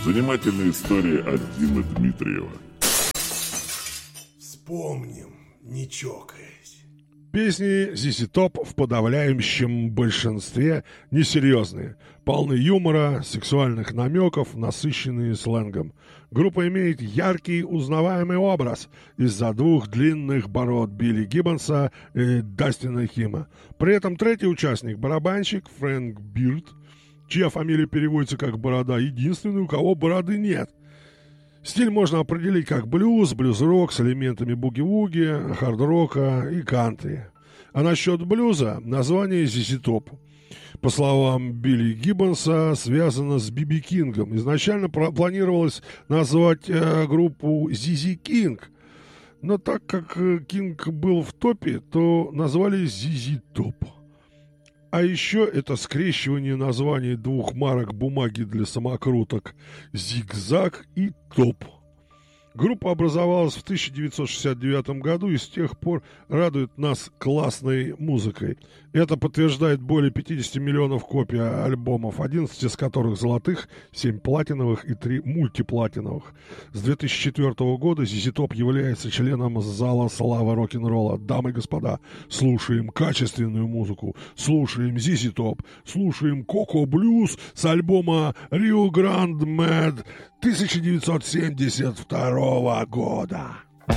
Занимательная история от Димы Дмитриева. Вспомним, не чокаясь. Песни ZZ Top в подавляющем большинстве несерьезные, полны юмора, сексуальных намеков, насыщенные сленгом. Группа имеет яркий узнаваемый образ из-за двух длинных бород Билли Гиббонса и Дастина Хима. При этом третий участник, барабанщик Фрэнк Бирд, чья фамилия переводится как «борода», единственный, у кого бороды нет. Стиль можно определить как блюз, блюз-рок с элементами буги-вуги, хард-рока и кантри. А насчет блюза название ZZ Top, по словам Билли Гиббонса, связано с Би-Би Кингом. Изначально планировалось назвать группу ZZ King, но так как Кинг был в топе, то назвали ZZ Top. А еще это скрещивание названий двух марок бумаги для самокруток «Зигзаг» и «Топ». Группа образовалась в 1969 году и с тех пор радует нас классной музыкой. Это подтверждает более 50 миллионов копий альбомов, 11 из которых золотых, 7 платиновых и 3 мультиплатиновых. С 2004 года ZZ Top является членом зала славы рок-н-ролла. Дамы и господа, слушаем качественную музыку, слушаем ZZ Top, слушаем Коко Блюз с альбома Rio Grande Mad 1972 года.